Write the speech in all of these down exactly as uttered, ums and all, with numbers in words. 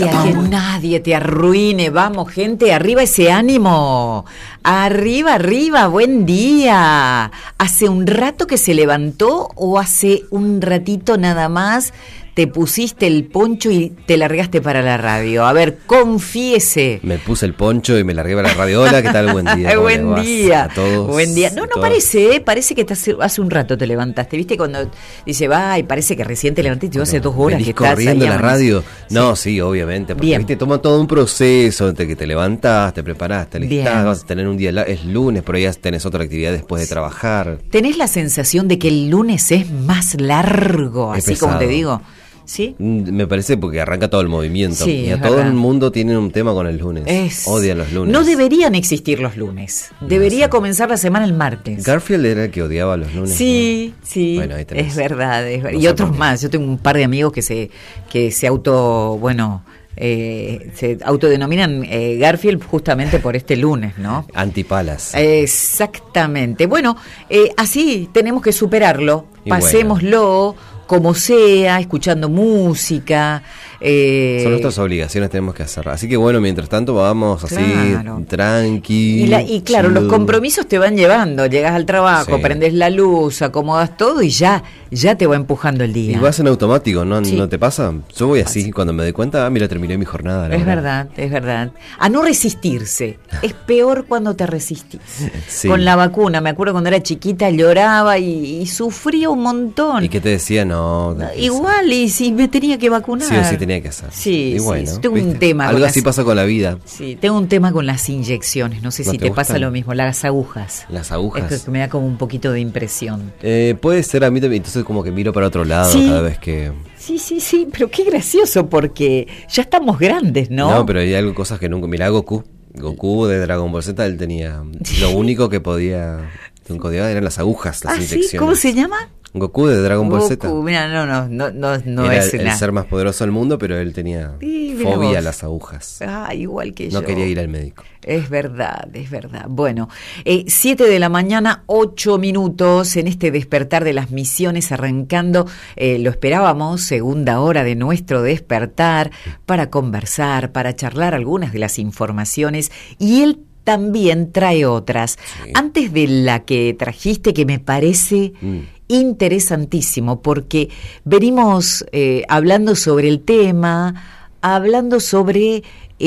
día, que nadie te arruine. Vamos, gente, arriba ese ánimo. Arriba, arriba, buen día. ¿Hace un rato que se levantó o hace un ratito nada más te pusiste el poncho y te largaste para la radio? A ver, confiese. Me puse el poncho y me largué para la radio. Hola, ¿qué tal? Buen día. Buen día. A todos. Buen día. No, no todos. parece, ¿eh? Parece que te hace, hace un rato te levantaste. ¿Viste? Cuando dice, va, y parece que recién te levantaste y hace dos horas Venís que estás corriendo ahí a la radio. Sí. No, sí, obviamente. Porque, Bien. viste, toma todo un proceso entre que te levantás, te preparás, te listás, vas a tener un día, es lunes, pero ya tenés otra actividad después de trabajar. ¿Tenés la sensación de que el lunes es más largo, Es así pesado. como te digo? ¿Sí? Me parece porque arranca todo el movimiento. Sí, y a es todo verdad. el mundo tiene un tema con el lunes. Es... Odian los lunes. No deberían existir los lunes. Debería no sé. comenzar la semana el martes. Garfield era el que odiaba los lunes. Sí, ¿no? sí. Bueno, ahí tenés. Es verdad. Es verdad. No y sé otros por qué. más. Yo tengo un par de amigos que se, que se auto, bueno, eh, se autodenominan eh, Garfield justamente por este lunes, ¿no? Antipalas. Exactamente. Bueno, eh, así tenemos que superarlo. Y Pasémoslo como sea, escuchando música. Eh, Son nuestras obligaciones, tenemos que hacer. Así que bueno, mientras tanto vamos así, Claro. tranqui. Y, la, y claro, chill. los compromisos te van llevando. Llegas al trabajo, Sí. prendes la luz, acomodas todo y ya, ya te va empujando el día. Y vas en automático, ¿no? Sí. ¿No te pasa? Yo voy así, cuando me doy cuenta, ah, mira, terminé mi jornada. la Es verdad, es verdad. A no resistirse. Es peor cuando te resistís. Sí. Con la vacuna, me acuerdo cuando era chiquita, lloraba y, y sufría un montón. ¿Y qué te decía? No. Igual, y si me tenía que vacunar. Sí o sí tenía que hacer. Sí, y sí, bueno, sí, tengo un ¿viste? tema. Algo con así las- pasa con la vida. Sí, tengo un tema con las inyecciones. No sé ¿No si te te pasa gustan? lo mismo. Las agujas. Las agujas. Es que me da como un poquito de impresión. Eh, puede ser a mí también, entonces como que miro para otro lado Sí. cada vez que... Sí, sí, sí, pero qué gracioso porque ya estamos grandes, ¿no? No, pero hay algo, cosas que nunca... Mirá, Goku. Goku de Dragon Ball Z, él tenía... Lo único que podía... Que podía eran las agujas, las ¿Ah, sí? inyecciones. ¿Cómo se llama? Goku de Dragon Ball Z. Goku, mira, no, no, no, no, no Era es el, el la... ser más poderoso del mundo, pero él tenía Sí, mira fobia vos. a las agujas. Ah, igual que yo. No quería ir al médico. Es verdad, es verdad. Bueno, eh, siete de la mañana, ocho minutos en este despertar de las misiones arrancando. Eh, lo esperábamos, segunda hora de nuestro despertar, para conversar, para charlar algunas de las informaciones. Y él también trae otras. Sí. Antes de la que trajiste, que me parece... Mm. interesantísimo, porque venimos eh, hablando sobre el tema, hablando sobre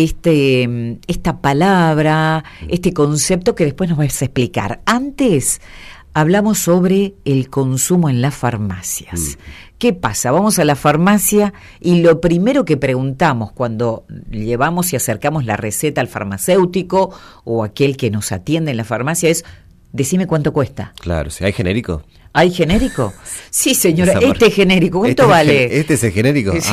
este esta palabra, este concepto que después nos vas a explicar. Antes hablamos sobre el consumo en las farmacias. Mm. ¿Qué pasa? Vamos a la farmacia y lo primero que preguntamos cuando llevamos y acercamos la receta al farmacéutico o aquel que nos atiende en la farmacia es: decime cuánto cuesta. Claro, si hay genérico. ¿Hay genérico? Sí, señora, Esa este marca. es genérico. ¿Cuánto Este es vale? gen- Este es el genérico. Sí.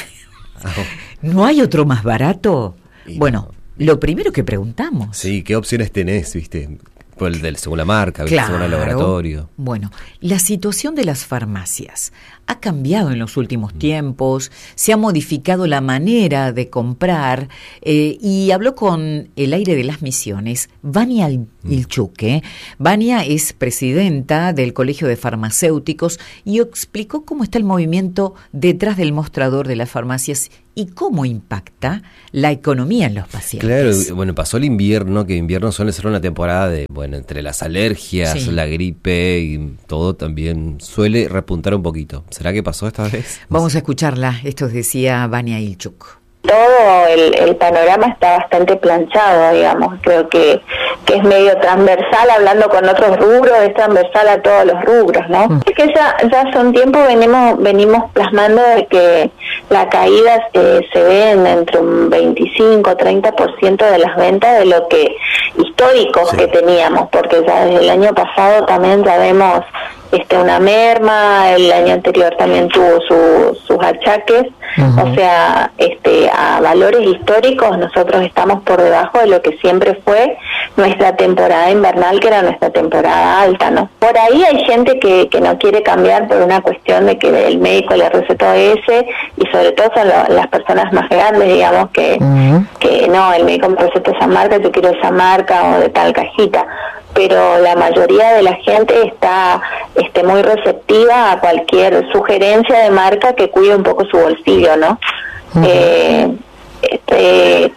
Ah. Ah, ¿No hay otro más barato? Y Bueno, lo primero que preguntamos. sí, ¿qué opciones tenés, viste? Por el del, según la marca, ¿viste? Según el laboratorio. Bueno, la situación de las farmacias ha cambiado en los últimos tiempos, se ha modificado la manera de comprar, eh, y habló con el aire de las misiones Vania Ilchuk. Vania es presidenta del Colegio de Farmacéuticos y explicó cómo está el movimiento detrás del mostrador de las farmacias y cómo impacta la economía en los pacientes. Claro, bueno, pasó el invierno, que invierno suele ser una temporada de, bueno, entre las alergias, Sí. la gripe y todo también suele repuntar un poquito. ¿Será que pasó esta vez? No Vamos a escucharla. Esto decía Vania Ilchuk. Todo el, el panorama está bastante planchado, digamos. Creo que, que es medio transversal, hablando con otros rubros, es transversal a todos los rubros, ¿no? Mm. Es que ya, ya hace un tiempo venimos, venimos plasmando de que la caída eh, se ve en entre un veinticinco a treinta por ciento de las ventas de lo que históricos sí. que teníamos, porque ya desde el año pasado también ya vemos este una merma, el año anterior también tuvo su, sus achaques. Uh-huh. O sea, este a valores históricos nosotros estamos por debajo de lo que siempre fue nuestra temporada invernal, que era nuestra temporada alta, ¿no? Por ahí hay gente que, que no quiere cambiar por una cuestión de que el médico le recetó ese, y sobre todo son lo, las personas más grandes, digamos, que, uh-huh. que no, el médico me recetó esa marca, yo quiero esa marca o de tal cajita. Pero la mayoría de la gente está este, muy receptiva a cualquier sugerencia de marca que cuide un poco su bolsillo, ¿no? Uh-huh. Eh,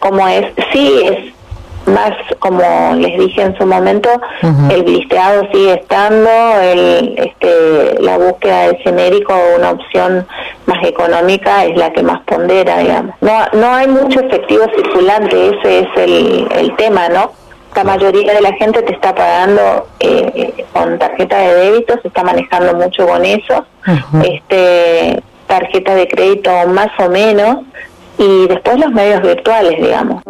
cómo es. Sí, es más, como les dije en su momento, uh-huh. el listeado sigue estando, el, este, la búsqueda del genérico, una opción más económica, es la que más pondera, digamos. No, no hay mucho efectivo circulante, ese es el, el tema, ¿no? La mayoría de la gente te está pagando eh, con tarjeta de débito, se está manejando mucho con eso, uh-huh. este, tarjeta de crédito más o menos, y después los medios virtuales, digamos.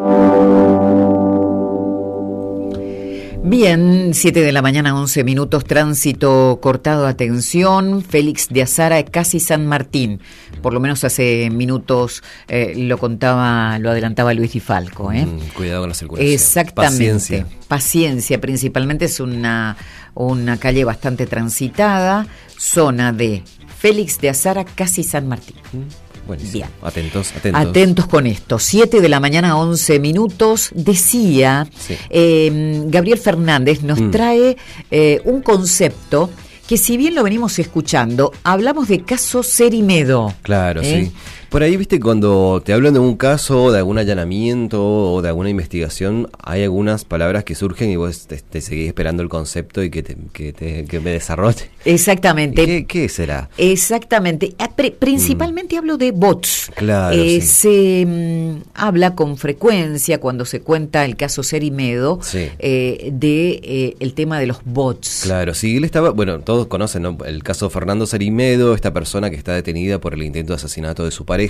Bien, siete de la mañana, once minutos, tránsito cortado, atención, Félix de Azara, casi San Martín, por lo menos hace minutos eh, lo contaba, lo adelantaba Luis Di Falco. ¿eh? Mm, cuidado con la circulación. Exactamente, paciencia, paciencia principalmente, es una, una calle bastante transitada, zona de Félix de Azara, casi San Martín. Mm. Buenísimo. Bien. Atentos, atentos. Atentos con esto. siete de la mañana, once minutos. Decía, sí. eh, Gabriel Fernández nos mm. trae eh, un concepto que, si bien lo venimos escuchando, hablamos de caso Cerimedo. Claro, ¿eh? sí. Por ahí, viste, cuando te hablan de un caso, de algún allanamiento o de alguna investigación, hay algunas palabras que surgen y vos te, te seguís esperando el concepto y que te, que te que me desarrolle. Exactamente. ¿Qué, qué será? Exactamente. Principalmente mm. hablo de bots. Claro, eh, sí. Se mm, habla con frecuencia cuando se cuenta el caso Cerimedo sí. eh, de eh, el tema de los bots. Claro, sí, él estaba, bueno, todos conocen, ¿no? El caso Fernando Cerimedo, esta persona que está detenida por el intento de asesinato de su pareja.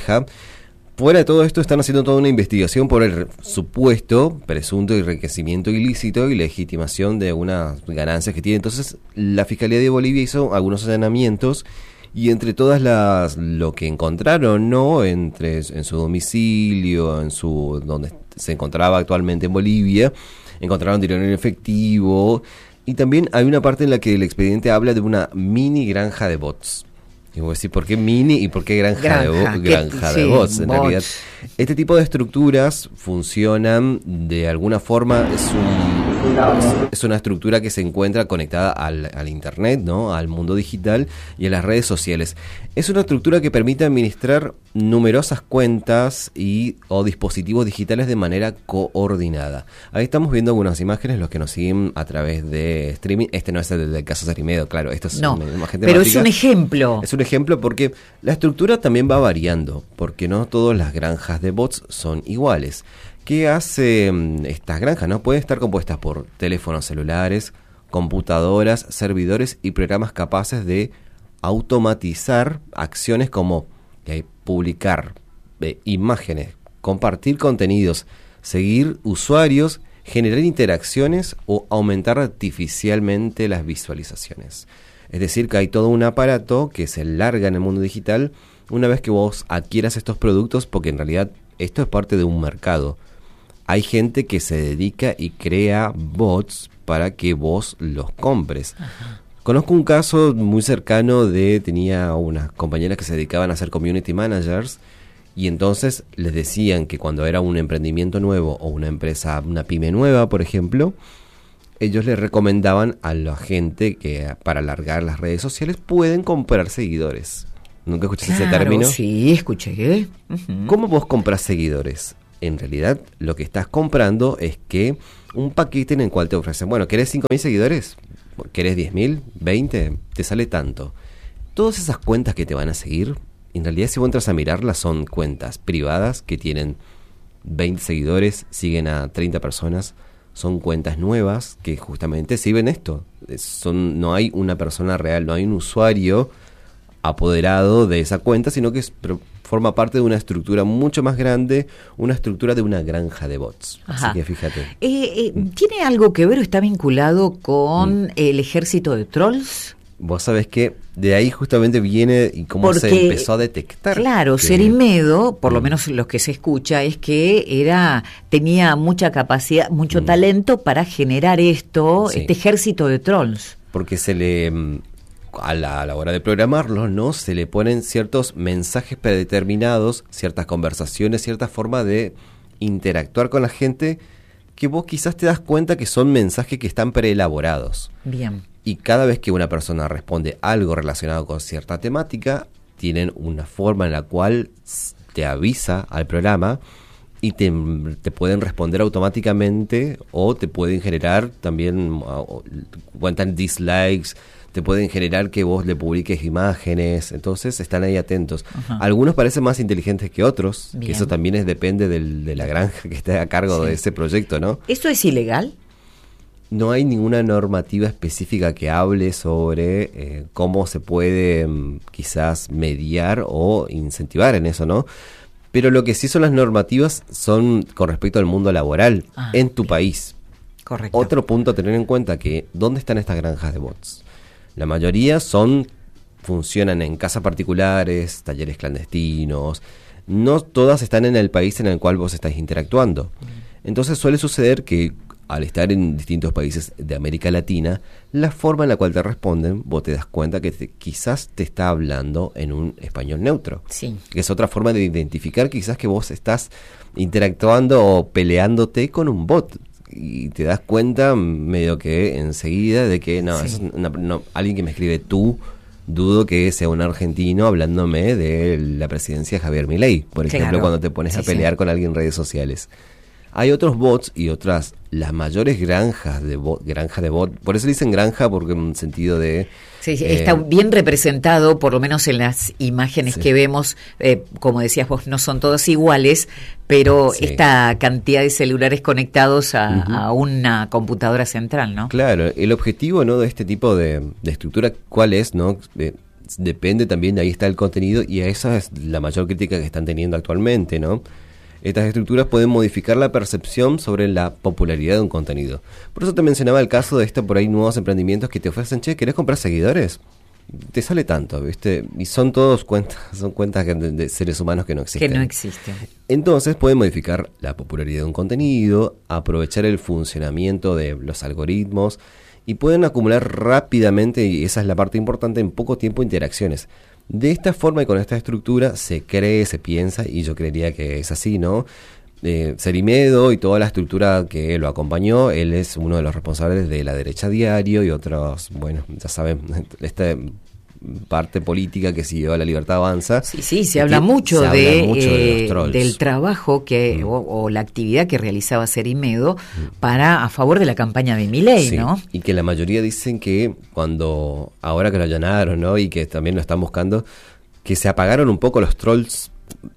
Fuera de todo esto, están haciendo toda una investigación por el supuesto, presunto enriquecimiento ilícito y legitimación de algunas ganancias que tiene. Entonces, la Fiscalía de Bolivia hizo algunos allanamientos y entre todas las lo que encontraron, ¿no? Entre en su domicilio, en su donde se encontraba actualmente en Bolivia, encontraron dinero en efectivo y también hay una parte en la que el expediente habla de una mini granja de bots. Y voy a decir, ¿por qué mini y por qué granja, granja de, bo- granja de sí, bots? En bots. Realidad, este tipo de estructuras funcionan de alguna forma, es un es una estructura que se encuentra conectada al, al internet, ¿no? Al mundo digital y a las redes sociales. Es una estructura que permite administrar numerosas cuentas y o dispositivos digitales de manera coordinada. Ahí estamos viendo algunas imágenes, los que nos siguen a través de streaming. Este no es el del caso Cerimedo, claro, esto es no, una imagen pero es un ejemplo. Es un ejemplo porque la estructura también va variando, porque no todas las granjas de bots son iguales. ¿Qué hace estas granjas? ¿No? Pueden estar compuestas por teléfonos celulares, computadoras, servidores y programas capaces de automatizar acciones como eh, publicar eh, imágenes, compartir contenidos, seguir usuarios, generar interacciones o aumentar artificialmente las visualizaciones. Es decir, que hay todo un aparato que se larga en el mundo digital una vez que vos adquieras estos productos, porque en realidad esto es parte de un mercado. Hay gente que se dedica y crea bots para que vos los compres. Ajá. Conozco un caso muy cercano de, tenía unas compañeras que se dedicaban a ser community managers y entonces les decían que cuando era un emprendimiento nuevo o una empresa, una pyme nueva, por ejemplo, ellos les recomendaban a la gente que para alargar las redes sociales pueden comprar seguidores. ¿Nunca escuchaste claro, ese término? Sí, escuché. Uh-huh. ¿Cómo vos compras seguidores? En realidad, lo que estás comprando es que un paquete en el cual te ofrecen, bueno, ¿querés cinco mil seguidores? ¿Querés diez mil? ¿veinte? Te sale tanto. Todas esas cuentas que te van a seguir, en realidad si vos entras a mirarlas, son cuentas privadas que tienen veinte seguidores, siguen a treinta personas, son cuentas nuevas que justamente sirven esto. Son, no hay una persona real, no hay un usuario apoderado de esa cuenta, sino que es, forma parte de una estructura mucho más grande, una estructura de una granja de bots. Ajá. Así que fíjate. Eh, eh, ¿Tiene algo que ver o está vinculado con mm. el ejército de trolls? Vos sabés que de ahí justamente viene y cómo Porque, se empezó a detectar. Claro, que... Cerimedo, por mm. lo menos lo que se escucha, es que era tenía mucha capacidad, mucho mm. talento para generar esto, sí. este ejército de trolls. Porque se le... A la, a la hora de programarlo, ¿no? Se le ponen ciertos mensajes predeterminados, ciertas conversaciones, cierta forma de interactuar con la gente que vos quizás te das cuenta que son mensajes que están preelaborados. Bien. Y cada vez que una persona responde algo relacionado con cierta temática, tienen una forma en la cual te avisa al programa y te, te pueden responder automáticamente o te pueden generar también, cuentan dislikes, te pueden generar que vos le publiques imágenes, entonces están ahí atentos. Ajá. Algunos parecen más inteligentes que otros, Bien. que eso también es, depende del, de la granja que esté a cargo sí. de ese proyecto, ¿no? ¿Esto es ilegal? No hay ninguna normativa específica que hable sobre eh, cómo se puede um, quizás mediar o incentivar en eso, ¿no? Pero lo que sí son las normativas son con respecto al mundo laboral ah, en tu bien. país. Correcto. Otro punto a tener en cuenta que ¿dónde están estas granjas de bots? La mayoría son funcionan en casas particulares, talleres clandestinos. No todas están en el país en el cual vos estás interactuando. Entonces suele suceder que al estar en distintos países de América Latina, la forma en la cual te responden, vos te das cuenta que te, quizás te está hablando en un español neutro. Sí. Que es otra forma de identificar quizás que vos estás interactuando o peleándote con un bot. Y te das cuenta medio que enseguida de que no, sí. es una, no alguien que me escribe tú, dudo que sea un argentino hablándome de la presidencia de Javier Milei, por ejemplo, claro. cuando te pones sí, a pelear sí. con alguien en redes sociales. Hay otros bots y otras, las mayores granjas de bot, granja de bot, por eso le dicen granja porque en un sentido de... Sí, eh, está bien representado, por lo menos en las imágenes sí. que vemos, eh, como decías vos, no son todos iguales, pero sí. esta cantidad de celulares conectados a, uh-huh. a una computadora central, ¿no? Claro, el objetivo, ¿no?, de este tipo de, de estructura, ¿cuál es, no? De, depende también, de ahí está el contenido y esa es la mayor crítica que están teniendo actualmente, ¿no? Estas estructuras pueden modificar la percepción sobre la popularidad de un contenido. Por eso te mencionaba el caso de esto por ahí, nuevos emprendimientos que te ofrecen, che, ¿querés comprar seguidores? Te sale tanto, ¿viste? Y son todos cuentas, son cuentas de, de seres humanos que no existen. Que no existen. Entonces pueden modificar la popularidad de un contenido, aprovechar el funcionamiento de los algoritmos y pueden acumular rápidamente, y esa es la parte importante, en poco tiempo interacciones. De esta forma y con esta estructura se cree, se piensa, y yo creería que es así, ¿no? Eh, Cerimedo y toda la estructura que lo acompañó, él es uno de los responsables de La Derecha Diario y otros, bueno, ya saben, esta parte política que siguió a La Libertad Avanza. Sí, sí, se habla mucho, se de, habla mucho eh, de los trolls. Del trabajo que mm. o, o la actividad que realizaba Cerimedo mm. para a favor de la campaña de Milei, sí, ¿no? Y que la mayoría dicen que cuando, ahora que lo allanaron, ¿no?, y que también lo están buscando, que se apagaron un poco los trolls.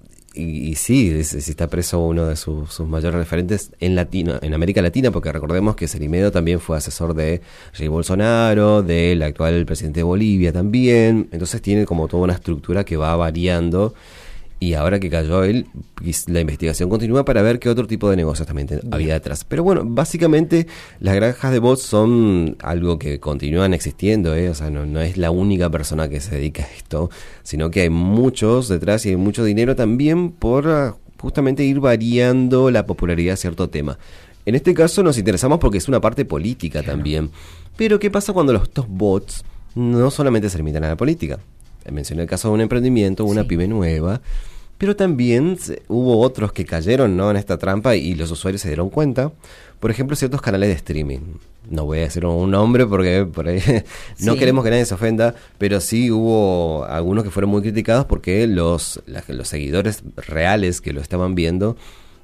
Y, y sí, si está preso uno de sus, sus mayores referentes en Latino, en América Latina, porque recordemos que Cerimedo también fue asesor de Jair Bolsonaro, del actual presidente de Bolivia también, entonces tiene como toda una estructura que va variando, y ahora que cayó él, la investigación continúa para ver qué otro tipo de negocios también te, había detrás. Pero bueno, básicamente las granjas de bots son algo que continúan existiendo, ¿eh? O sea, no, no es la única persona que se dedica a esto, sino que hay muchos detrás y hay mucho dinero también por uh, justamente ir variando la popularidad de cierto tema. En este caso nos interesamos porque es una parte política claro. también. Pero ¿qué pasa cuando los, estos bots no solamente se limitan a la política? Mencioné el caso de un emprendimiento, una sí. pyme nueva, pero también hubo otros que cayeron, ¿no?, en esta trampa y los usuarios se dieron cuenta. Por ejemplo, ciertos canales de streaming. No voy a decir un nombre porque por ahí no sí. queremos que nadie se ofenda, pero sí hubo algunos que fueron muy criticados porque los, la, los seguidores reales que lo estaban viendo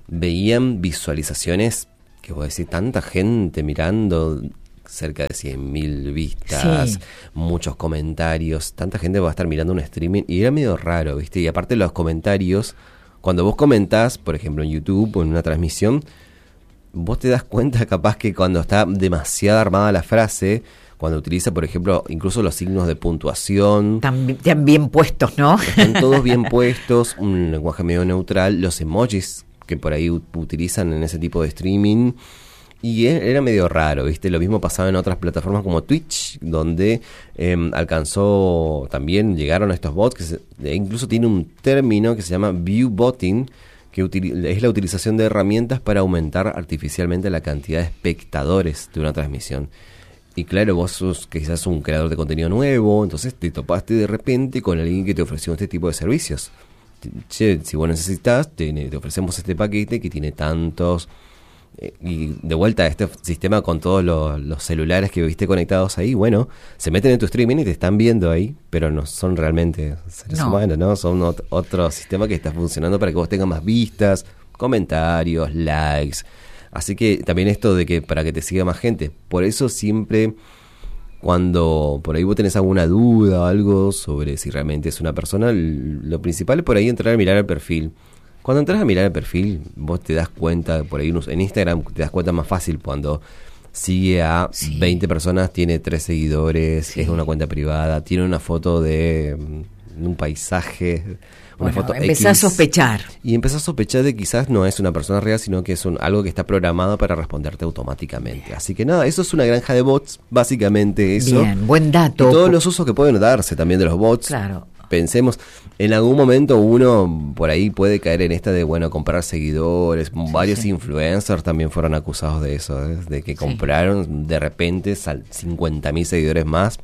veían visualizaciones, que voy a decir, tanta gente mirando, cerca de cien mil vistas, sí. muchos comentarios, tanta gente va a estar mirando un streaming, y era medio raro, ¿viste? Y aparte los comentarios, cuando vos comentás, por ejemplo en YouTube o en una transmisión, vos te das cuenta capaz que cuando está demasiado armada la frase, cuando utiliza, por ejemplo, incluso los signos de puntuación. Están, están bien puestos, ¿no? Están todos bien puestos, un lenguaje medio neutral, los emojis que por ahí u- utilizan en ese tipo de streaming. Y era medio raro, ¿viste? Lo mismo pasaba en otras plataformas como Twitch, donde eh, alcanzó también, llegaron a estos bots, que se, e incluso tiene un término que se llama viewbotting, que util, es la utilización de herramientas para aumentar artificialmente la cantidad de espectadores de una transmisión. Y claro, vos sos quizás un creador de contenido nuevo, entonces te topaste de repente con alguien que te ofreció este tipo de servicios. Che, si vos necesitas, te, te ofrecemos este paquete que tiene tantos... Y de vuelta a este sistema con todos los, los celulares que viste conectados ahí, bueno, se meten en tu streaming y te están viendo ahí, pero no son realmente seres no. humanos, ¿no? Son ot- otro sistema que está funcionando para que vos tengas más vistas, comentarios, likes. Así que también esto de que para que te siga más gente. Por eso siempre, cuando por ahí vos tenés alguna duda o algo sobre si realmente es una persona, lo principal es por ahí entrar a mirar el perfil. Cuando entras a mirar el perfil, vos te das cuenta, por ahí en Instagram te das cuenta más fácil cuando sigue a sí. veinte personas, tiene tres seguidores, sí. es una cuenta privada, tiene una foto de un paisaje, una bueno, foto empezás X, a sospechar. Y empezás a sospechar de que quizás no es una persona real, sino que es un, algo que está programado para responderte automáticamente. Bien. Así que nada, eso es una granja de bots, básicamente eso. Bien, buen dato. Y todos los usos que pueden darse también de los bots. Claro. Pensemos, en algún momento uno por ahí puede caer en esta de, bueno, comprar seguidores. Sí, Varios sí. influencers también fueron acusados de eso, ¿eh? De que compraron sí. de repente cincuenta mil seguidores más.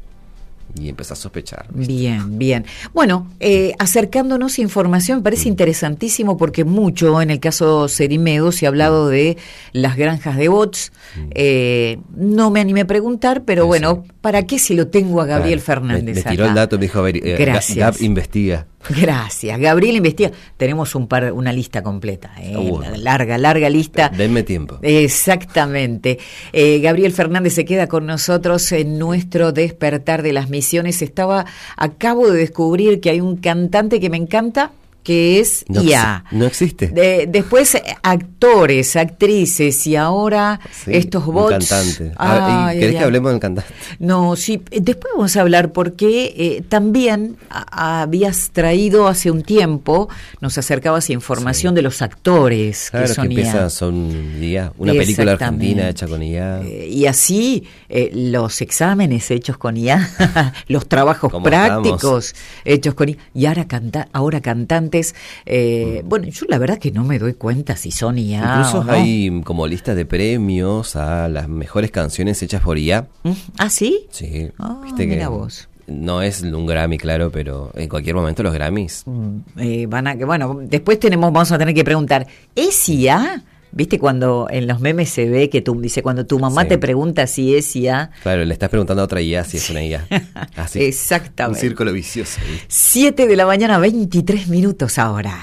Y empezó a sospechar. ¿Viste? Bien, bien. Bueno, eh, acercándonos a información, me parece mm. interesantísimo porque mucho, en el caso Cerimedo, se ha hablado mm. de las granjas de bots. Mm. Eh, no me animé a preguntar, pero sí, bueno, sí. ¿para qué si lo tengo a Gabriel claro. Fernández? Me, me tiró acá? El dato, me dijo, a ver, eh, Gracias. Gab investiga. Gracias. Gabriel investiga. Tenemos un par, una lista completa, ¿eh? uh, larga, larga lista. Denme tiempo. Exactamente. Eh, Gabriel Fernández se queda con nosotros en nuestro despertar de las misiones. Estaba, acabo de descubrir que hay un cantante que me encanta, que es no, I A. No existe. De, después actores, actrices y ahora sí, estos bots. Un cantante. Ah, ¿Querés ay, que hablemos del cantante? No, sí. Después vamos a hablar porque eh, también a, habías traído hace un tiempo, nos acercabas información sí. de los actores claro, que son que empieza, I A. Son I A. Una película argentina hecha con I A. Eh, y así eh, los exámenes hechos con I A, los trabajos prácticos estamos? hechos con I A. Y ahora, canta, ahora cantantes. Eh, mm. Bueno, yo la verdad que no me doy cuenta si son I A Incluso o no. hay como listas de premios a las mejores canciones hechas por I A. ¿Ah, sí? Sí. Oh, ¿Viste mira que vos. No es un Grammy, claro, pero en cualquier momento los Grammys. Mm, eh, van a que bueno, después tenemos, vamos a tener que preguntar, ¿es I A? ¿Viste cuando en los memes se ve que tú dice cuando tu mamá sí. te pregunta si es I A? Claro, le estás preguntando a otra I A si es una I A. Así. Exactamente. Un círculo vicioso. siete de la mañana, veintitrés minutos ahora.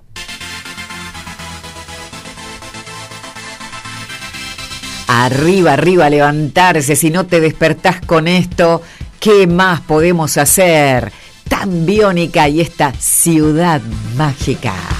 Arriba, arriba, levantarse. Si no te despertás con esto, ¿qué más podemos hacer? Tan biónica y esta ciudad mágica.